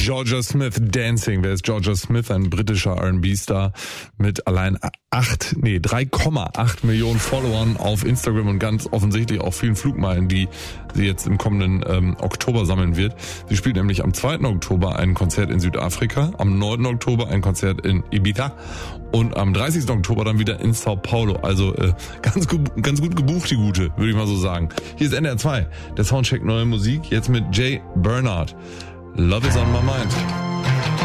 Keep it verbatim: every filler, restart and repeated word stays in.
Georgia Smith, Dancing. Wer ist Georgia Smith? Ein britischer R and B-Star mit allein acht, nee, drei Komma acht Millionen Followern auf Instagram und ganz offensichtlich auch vielen Flugmeilen, die sie jetzt im kommenden ähm, Oktober sammeln wird. Sie spielt nämlich am zweiten Oktober ein Konzert in Südafrika, am neunten Oktober ein Konzert in Ibiza und am dreißigsten Oktober dann wieder in Sao Paulo. Also äh, ganz, gut, ganz gut gebucht, die Gute, würde ich mal so sagen. Hier ist N D R zwei, der Soundcheck Neue Musik, jetzt mit Jay Bernard. Love is on my mind.